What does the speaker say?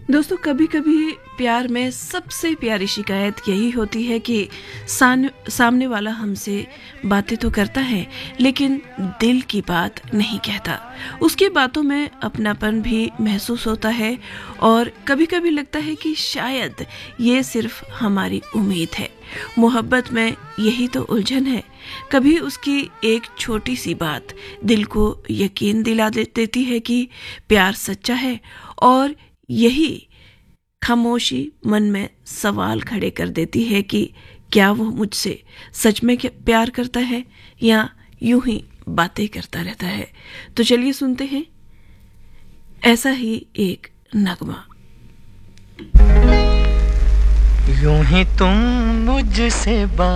कभी कभी प्यार में सबसे प्यारी शिकायत यही होती है कि सामने वाला हमसे बातें तो करता है लेकिन दिल की बात नहीं कहता। उसकी बातों में अपनापन भी महसूस होता है और कभी कभी लगता है कि शायद ये सिर्फ हमारी उम्मीद है। मोहब्बत में यही तो उलझन है। कभी उसकी एक छोटी सी बात दिल को यकीन दिला देती है कि प्यार सच्चा है, और यही खामोशी मन में सवाल खड़े कर देती है कि क्या वो मुझसे सच में प्यार करता है या यूं ही बातें करता रहता है। तो चलिए सुनते हैं ऐसा ही एक नगमा। यूं ही तुम मुझसे